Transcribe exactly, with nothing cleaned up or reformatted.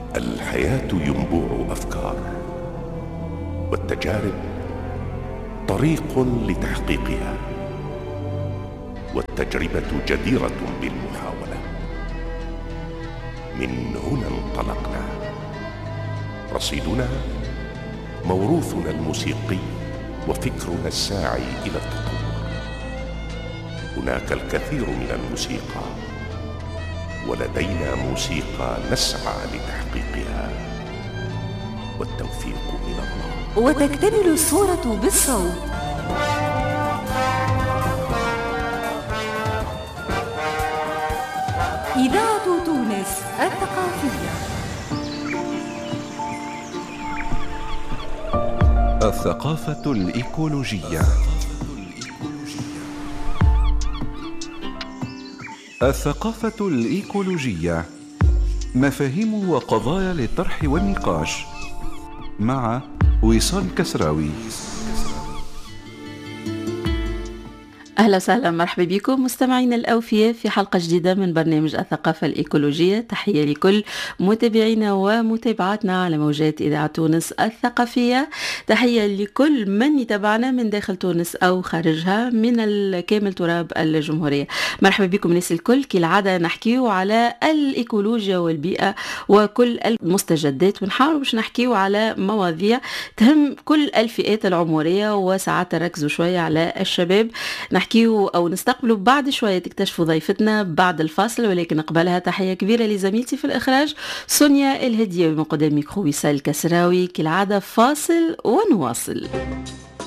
الحياة ينبوع أفكار، والتجارب طريق لتحقيقها، والتجربة جديرة بالمحاولة. من هنا انطلقنا، رصيدنا موروثنا الموسيقي وفكرنا الساعي إلى التطور. هناك الكثير من الموسيقى، ولدينا موسيقى نسعى لتحقيقها، والتوفيق من الله. وتكتمل الصورة بالصوت. إذاعة تونس الثقافية. الثقافة الإيكولوجية. الثقافة الإيكولوجية مفاهيم وقضايا للطرح والنقاش، مع وصال كسراوي. أهلا وسهلا، مرحبا بكم مستمعينا الأوفياء في حلقة جديدة من برنامج الثقافة الإيكولوجية. تحية لكل متابعينا ومتابعاتنا على موجات إذاعة تونس الثقافية. تحية لكل من يتابعنا من داخل تونس أو خارجها من كامل تراب الجمهورية. مرحبا بكم الناس الكل. كالعادة نحكيو على الإيكولوجيا والبيئة وكل المستجدات، ونحاول باش نحكيو على مواضيع تهم كل الفئات العمرية، وساعات نركزوا شوية على الشباب. نحكيو أو نستقبلوا بعد شوية تكتشفوا ضيفتنا بعد الفاصل، ولكن قبلها تحية كبيرة لزميلتي في الإخراج سونيا الهدية، من قدام ميكرو وصال كسراوي. كالعادة فاصل ونواصل.